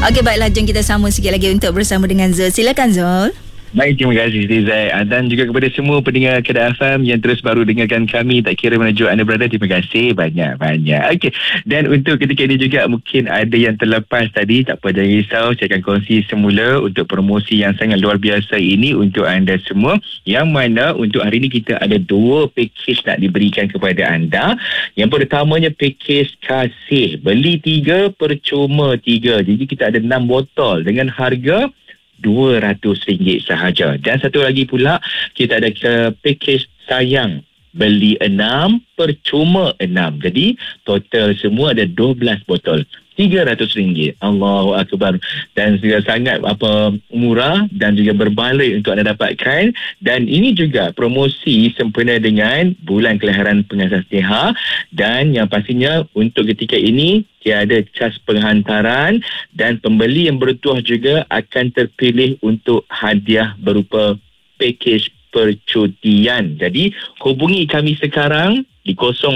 Okey, baiklah, jom kita sambung sikit lagi untuk bersama dengan Zul. Silakan Zul. Baik, terima kasih Zai. Dan juga kepada semua pendengar Kedah FM yang terus baru dengarkan kami, tak kira mana jua anda berada, terima kasih banyak-banyak. Okey, dan untuk ketika ini juga mungkin ada yang terlepas tadi, tak apa, jangan risau, saya akan kongsi semula untuk promosi yang sangat luar biasa ini untuk anda semua, yang mana untuk hari ini kita ada 2 pakej nak diberikan kepada anda. Yang pertamanya pakej kasih, beli 3 percuma 3. Jadi kita ada 6 botol dengan harga RM200 sahaja. Dan satu lagi pula, kita ada pakej sayang, beli 6 percuma 6. Jadi total semua ada 12 botol, RM300. Allahu Akbar. Dan juga sangat murah dan juga berbaloi untuk anda dapatkan. Dan ini juga promosi sempena dengan bulan kelahiran pengasas TH. Dan yang pastinya untuk ketika ini tiada cas penghantaran, dan pembeli yang bertuah juga akan terpilih untuk hadiah berupa pakej percutian. Jadi hubungi kami sekarang di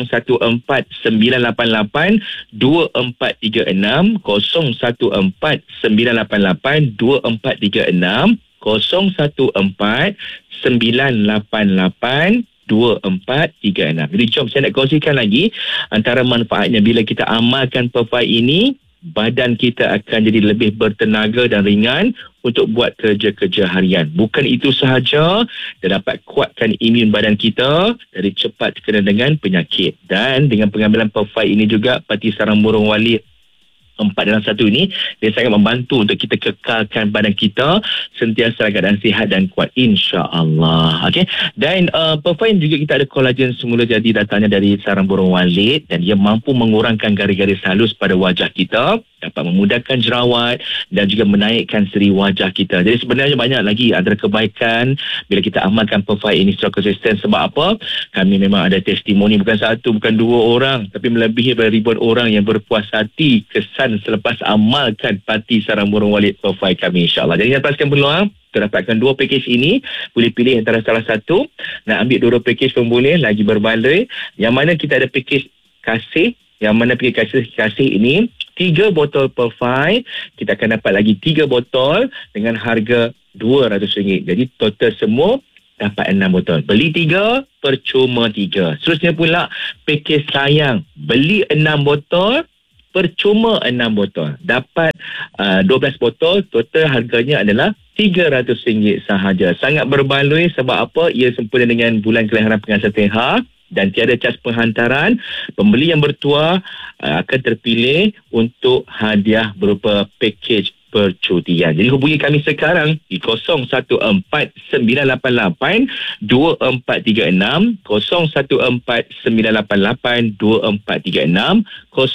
0149882436, 0149882436, 0149882436. Jadi jom saya nak kongsikan lagi antara manfaatnya. Bila kita amalkan perfai ini, badan kita akan jadi lebih bertenaga dan ringan untuk buat kerja-kerja harian. Bukan itu sahaja, dan dapat kuatkan imun badan kita dari cepat terkena dengan penyakit. Dan dengan pengambilan perfai ini juga, Parti Sarang Burung Walit 4 dalam 1 ini, dia sangat membantu untuk kita kekalkan badan kita sentiasa dalam keadaan sihat dan kuat, insya-Allah. Okey. Dan perfain juga kita ada kolagen semula jadi datangnya dari sarang burung walit, dan dia mampu mengurangkan garis-garis halus pada wajah kita, dapat memudahkan jerawat dan juga menaikkan seri wajah kita. Jadi sebenarnya banyak lagi antara kebaikan bila kita amalkan perfai ini secara konsisten. Sebab apa? Kami memang ada testimoni, bukan 1, bukan 2 orang, tapi melebihi ribuan orang yang berpuas hati kesan selepas amalkan Parti Sarang Burung Walit perfai kami, insya-Allah. Jadi dapatkan peluang untuk dapatkan 2 pakej ini, boleh pilih antara salah satu. Nak ambil 2 pakej pun boleh, lagi berbaloi. Yang mana kita ada pakej kasih, yang mana pakej kasih ini 3 botol perfai, kita akan dapat lagi 3 botol dengan harga RM200. Jadi total semua dapat 6 botol. Beli 3 percuma 3. Seterusnya pula pakej sayang, beli 6 botol percuma 6 botol. Dapat 12 botol, total harganya adalah RM300 sahaja. Sangat berbaloi. Sebab apa? Ia sempena dengan bulan kelahiran pengasas TH dan tiada cas penghantaran. Pembeli yang bertuah akan terpilih untuk hadiah berupa pakej percutian. Jadi hubungi kami sekarang di 0149882436, 0149882436,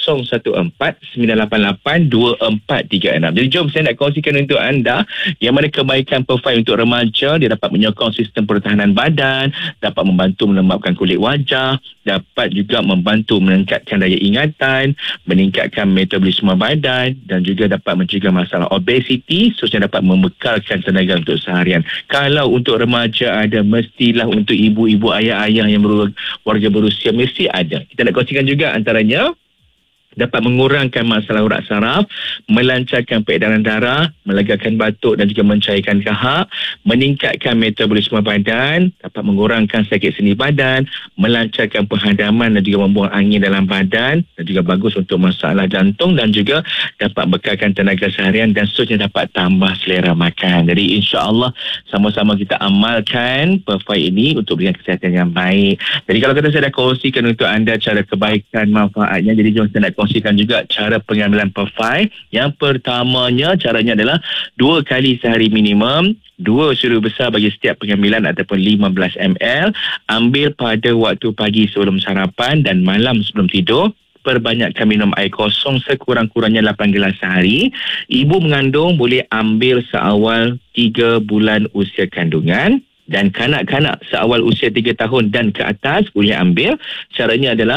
0149882436. Jadi jom saya nak kongsikan untuk anda yang mana kebaikan perfai untuk remaja. Dia dapat menyokong sistem pertahanan badan, dapat membantu melembabkan kulit wajah, dapat juga membantu meningkatkan daya ingatan, meningkatkan metabolisme badan, dan juga dapat mencegah masalah obesiti, seterusnya dapat membekalkan tenaga untuk seharian. Kalau untuk remaja ada, mestilah untuk ibu-ibu, ayah-ayah yang warga berusia mesti ada. Kita nak kongsikan juga antaranya dapat mengurangkan masalah urat saraf, melancarkan peredaran darah, melegakan batuk dan juga mencairkan kahak, meningkatkan metabolisme badan, dapat mengurangkan sakit sendi badan, melancarkan penghadaman dan juga membuang angin dalam badan, dan juga bagus untuk masalah jantung, dan juga dapat bekalkan tenaga seharian, dan seterusnya dapat tambah selera makan. Jadi insya-Allah sama-sama kita amalkan perfai ini untuk berikan kesihatan yang baik. Jadi kalau kata saya dah kongsikan untuk anda cara kebaikan manfaatnya, jadi jom saya nak kongsikan juga cara pengambilan perfai. Yang pertamanya, caranya adalah 2 kali sehari minimum, 2 sudu besar bagi setiap pengambilan ataupun 15 ml. Ambil pada waktu pagi sebelum sarapan dan malam sebelum tidur. Perbanyakkan minum air kosong sekurang-kurangnya 8 gelas sehari. Ibu mengandung boleh ambil seawal 3 bulan usia kandungan. Dan kanak-kanak seawal usia 3 tahun dan ke atas boleh ambil. Caranya adalah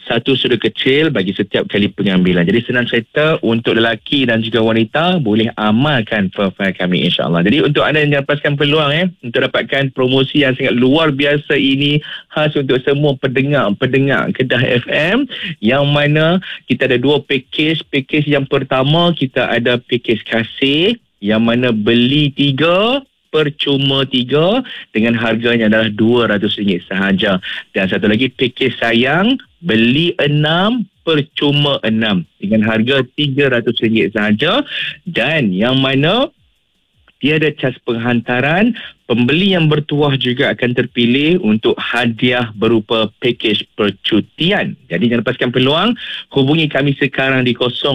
satu sudu kecil bagi setiap kali pengambilan. Jadi senang cerita, untuk lelaki dan juga wanita boleh amalkan profil kami, insyaAllah. Jadi untuk anda yang lepaskan peluang untuk dapatkan promosi yang sangat luar biasa ini, khas untuk semua pendengar Kedah FM, yang mana kita ada 2 pakej. Pakej yang pertama, kita ada pakej kasih, yang mana beli 3 percuma 3 dengan harganya adalah RM200 sahaja. Dan satu lagi pakej sayang, beli 6 percuma 6 dengan harga RM300 sahaja. Dan yang mana tiada cas penghantaran. Pembeli yang bertuah juga akan terpilih untuk hadiah berupa pakej percutian. Jadi jangan lepaskan peluang. Hubungi kami sekarang di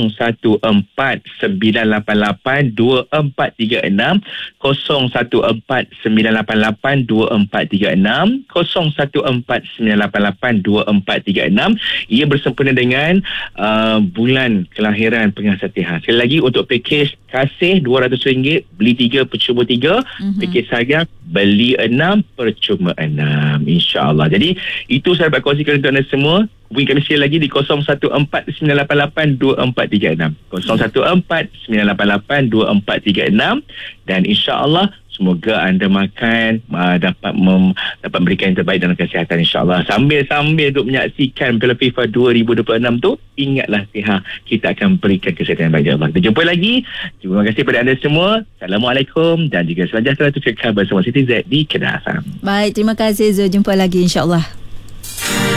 0149882436, 0149882436, 0149882436. Ia bersempena dengan bulan kelahiran Penghasilan Hatiha. Sekali lagi, untuk pakej kasih RM200, beli 3 percuma 3, pakej sayang beli 6 percuma 6, insyaAllah. Jadi itu saya dapat kongsikan untuk anda semua. Hubungi kami sekali lagi di 0149882436, 0149882436, dan insyaAllah semoga anda dapat berikan yang terbaik dalam kesihatan, insyaAllah. Sambil duk menyaksikan Piala FIFA 2026 tu, ingatlah sihat, kita akan berikan kesihatan yang baik, insyaAllah. Kita jumpa lagi. Terima kasih kepada anda semua. Assalamualaikum dan juga sejahtera untuk kekal bersama Siti Z di Kedah FM. Baik, terima kasih Zul. Jumpa lagi, insyaAllah.